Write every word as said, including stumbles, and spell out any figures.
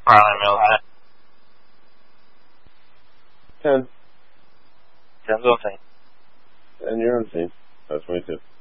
Probably没有看。 Ten. Ten's on scene. And you're on scene. That's twenty-two.